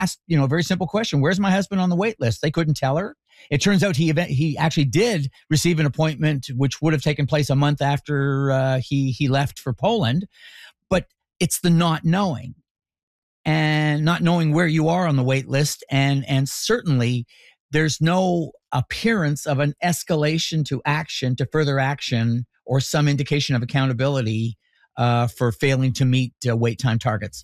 asked, a very simple question: "Where's my husband on the wait list?" They couldn't tell her. It turns out he actually did receive an appointment, which would have taken place a month after he left for Poland. But it's the not knowing, and not knowing where you are on the wait list, and certainly there's no appearance of an escalation to further action, or some indication of accountability for failing to meet wait time targets.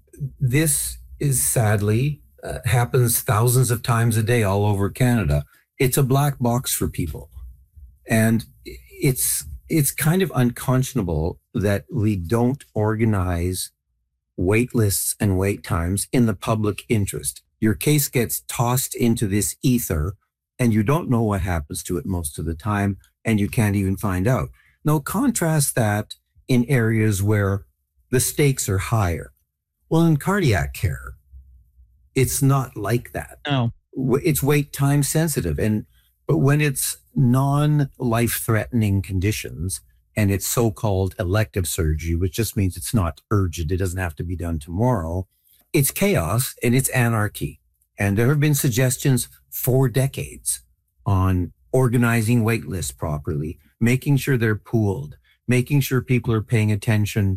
This is sadly happens thousands of times a day all over Canada. It's a black box for people. And it's kind of unconscionable that we don't organize wait lists and wait times in the public interest. Your case gets tossed into this ether and you don't know what happens to it most of the time, and you can't even find out. Now, contrast that in areas where the stakes are higher. Well, in cardiac care, it's not like that. No. It's wait time sensitive. But when it's non-life-threatening conditions and it's so-called elective surgery, which just means it's not urgent, it doesn't have to be done tomorrow, it's chaos and it's anarchy. And there have been suggestions for decades on organizing wait lists properly, making sure they're pooled, making sure people are paying attention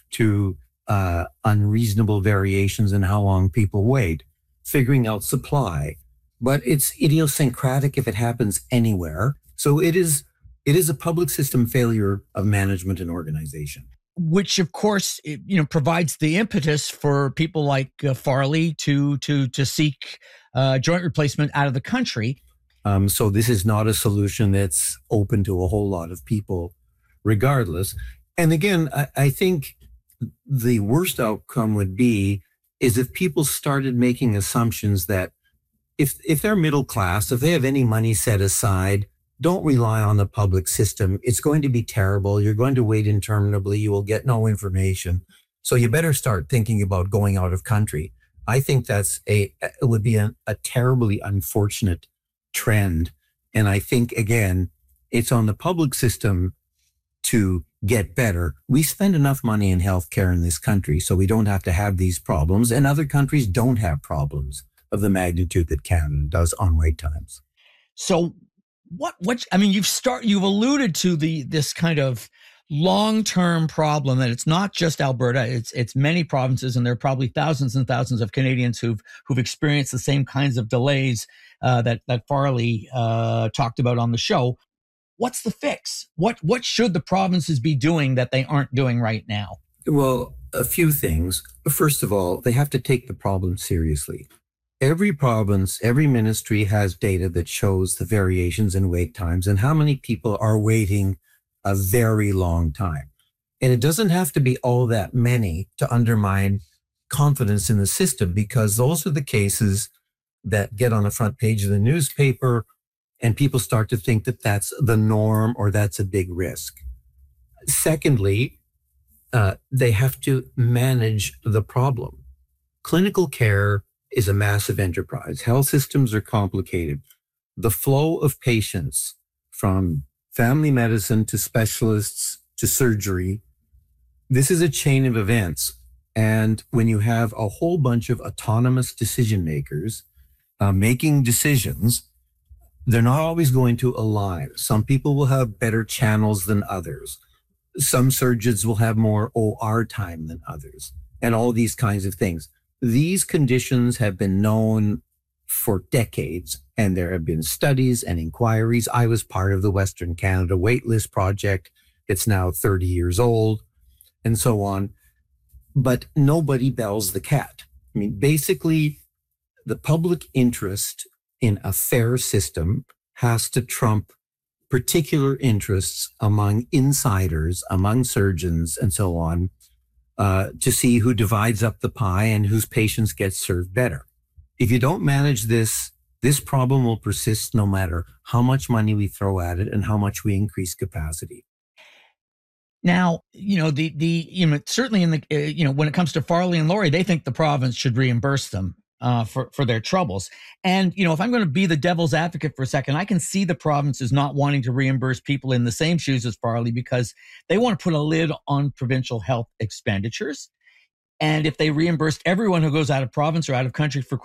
to unreasonable variations in how long people wait, figuring out supply. But it's idiosyncratic if it happens anywhere. So it is a public system failure of management and organization. Which, of course, provides the impetus for people like Farley to seek joint replacement out of the country. So this is not a solution that's open to a whole lot of people, regardless. And again, I think the worst outcome would be is if people started making assumptions that if they're middle class, if they have any money set aside, don't rely on the public system. It's going to be terrible. You're going to wait interminably. You will get no information. So you better start thinking about going out of country. I think it would be a terribly unfortunate trend. And I think, again, it's on the public system to get better. We spend enough money in healthcare in this country, so we don't have to have these problems. And other countries don't have problems of the magnitude that Canada does on wait times. So you've alluded to this kind of long-term problem that it's not just Alberta, it's many provinces, and there are probably thousands and thousands of Canadians who've experienced the same kinds of delays that Farley talked about on the show. What's the fix? What should the provinces be doing that they aren't doing right now? Well, a few things. First of all, they have to take the problem seriously. Every province, every ministry has data that shows the variations in wait times and how many people are waiting a very long time. And it doesn't have to be all that many to undermine confidence in the system, because those are the cases that get on the front page of the newspaper and people start to think that that's the norm or that's a big risk. Secondly, they have to manage the problem. Clinical care is a massive enterprise. Health systems are complicated. The flow of patients from family medicine to specialists to surgery, this is a chain of events. And when you have a whole bunch of autonomous decision makers making decisions, they're not always going to align. Some people will have better channels than others. Some surgeons will have more OR time than others, and all these kinds of things. These conditions have been known for decades, and there have been studies and inquiries. I was part of the Western Canada Waitlist Project. It's now 30 years old, and so on. But nobody bells the cat. I mean, basically, the public interest in a fair system has to trump particular interests among insiders, among surgeons, and so on, to see who divides up the pie and whose patients get served better. If you don't manage this, this problem will persist no matter how much money we throw at it and how much we increase capacity. Now, certainly in the, when it comes to Farley and Laurie, they think the province should reimburse them for their troubles. And, if I'm going to be the devil's advocate for a second, I can see the provinces not wanting to reimburse people in the same shoes as Farley because they want to put a lid on provincial health expenditures. And if they reimbursed everyone who goes out of province or out of country for